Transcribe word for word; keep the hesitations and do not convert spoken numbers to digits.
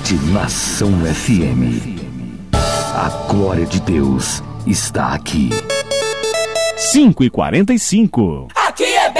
Rede Nação F M. A glória de Deus está aqui. cinco e quarenta e cinco.